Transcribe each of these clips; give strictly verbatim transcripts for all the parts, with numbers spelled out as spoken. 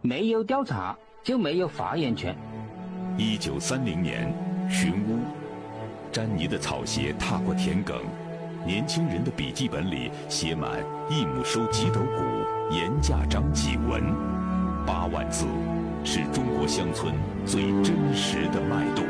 没有调查就没有发言权。 一九三零年，寻乌，詹妮的草鞋踏过田埂，年轻人的笔记本里写满一亩收几斗谷，盐价涨几文，八万字，是中国乡村最真实的脉动。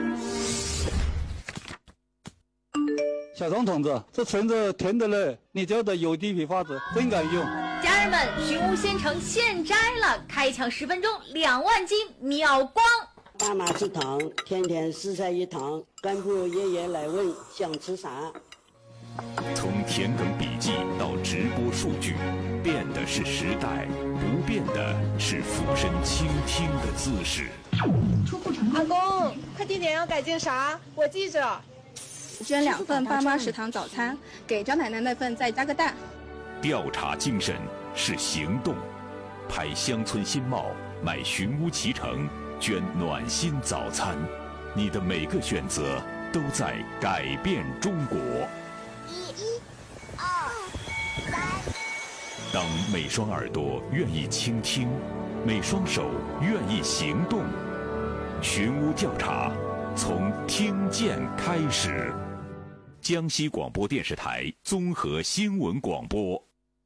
小童同志，这橙子甜的嘞，你教的有地皮发子真敢用。 家人们，寻乌鲜橙现摘了，开抢十分钟两万斤秒光。 爸妈吃糖，天天四菜一汤，干部爷爷来问想吃啥。 从田埂笔记到直播数据，变的是时代，不变的是俯身倾听的姿势。 阿公，快递点要改进啥？我记着。 捐两份爸妈食堂早餐，给张奶奶那份再加个蛋。 调查精神是行动，拍乡村新貌，买寻乌脐橙，捐暖心早餐。你的每个选择都在改变中国。 一、二、三。 当每双耳朵愿意倾听，每双手愿意行动，寻乌调查从听见开始。江西广播电视台综合新闻广播，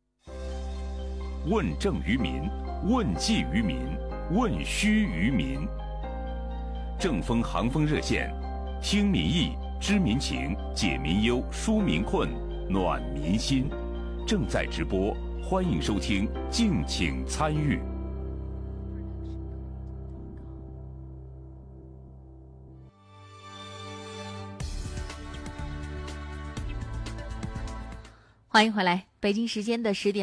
问政于民，问计于民，问需于民。正风航风热线，听民意，知民情，解民忧，纾民困，暖民心。正在直播，欢迎收听，敬请参与。 欢迎回来，北京时间的十点。